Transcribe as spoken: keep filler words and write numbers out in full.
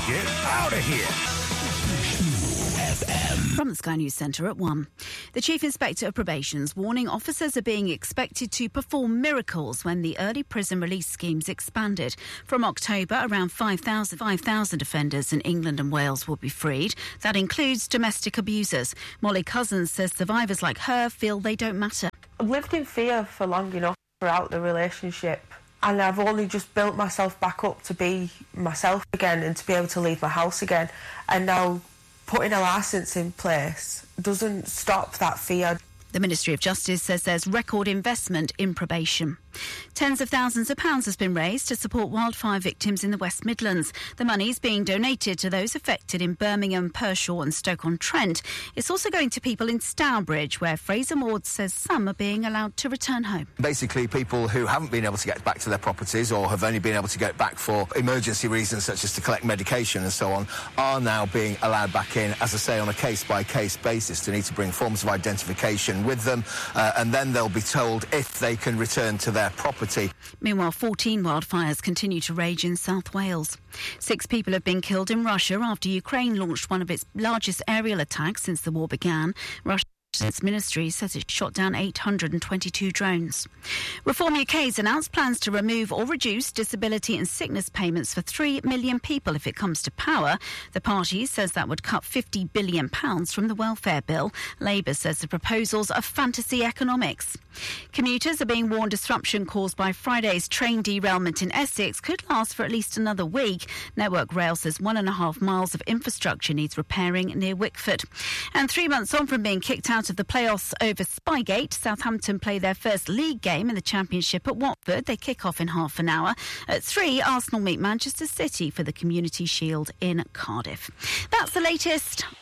Get out of here. From the Sky News Centre at one. The Chief Inspector of Probation's warning officers are being expected to perform miracles when the early prison release scheme's expanded. From October, around five thousand five thousand offenders in England and Wales will be freed. That includes domestic abusers. Molly Cousins says survivors like her feel they don't matter. I've lived in fear for long enough throughout the relationship, and I've only just built myself back up to be myself again and to be able to leave my house again. And now putting a licence in place doesn't stop that fear. The Ministry of Justice says there's record investment in probation. Tens of thousands of pounds has been raised to support wildfire victims in the West Midlands. The money is being donated to those affected in Birmingham, Pershore and Stoke-on-Trent. It's also going to people in Stourbridge, where Fraser Maud says some are being allowed to return home. Basically, people who haven't been able to get back to their properties or have only been able to get back for emergency reasons such as to collect medication and so on are now being allowed back in, as I say, on a case-by-case basis. They need to bring forms of identification with them, uh, and then they'll be told if they can return to their property. Meanwhile, fourteen wildfires continue to rage in South Wales. Six people have been killed in Russia after Ukraine launched one of its largest aerial attacks since the war began. Russia Its ministry says it shot down eight hundred twenty-two drones. Reform U K has announced plans to remove or reduce disability and sickness payments for three million people if it comes to power. The party says that would cut fifty billion pounds from the welfare bill. Labour says the proposals are fantasy economics. Commuters are being warned disruption caused by Friday's train derailment in Essex could last for at least another week. Network Rail says one and a half miles of infrastructure needs repairing near Wickford. And three months on from being kicked out of the playoffs over Spygate, Southampton play their first league game in the Championship at Watford. They kick off in half an hour. At three, Arsenal meet Manchester City for the Community Shield in Cardiff. That's the latest.